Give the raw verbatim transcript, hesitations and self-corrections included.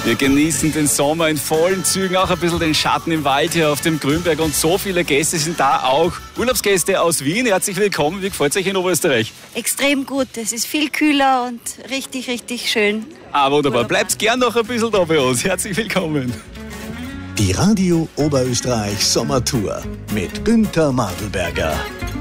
Wir genießen den Sommer in vollen Zügen, auch ein bisschen den Schatten im Wald hier auf dem Grünberg und so viele Gäste sind da, auch Urlaubsgäste aus Wien. Herzlich willkommen, wie gefällt es euch in Oberösterreich? Extrem gut, es ist viel kühler und richtig, richtig schön. Ah, wunderbar, bleibt gern noch ein bisschen da bei uns. Herzlich willkommen. Die Radio Oberösterreich Sommertour mit Günther Madelberger.